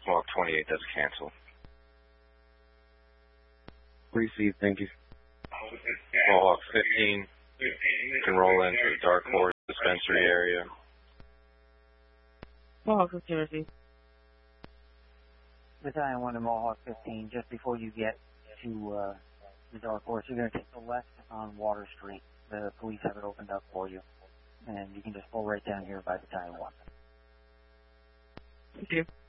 Walk 28, that's cancel. Receive, thank you. Walk 15, can roll into the Dark Horse dispensary area. Mohawk 15, receive. Battalion 1 to Mohawk 15, just before you get to the Dark Horse, you're going to take the left on Water Street. The police have it opened up for you. And you can just pull right down here by Battalion 1. Thank you.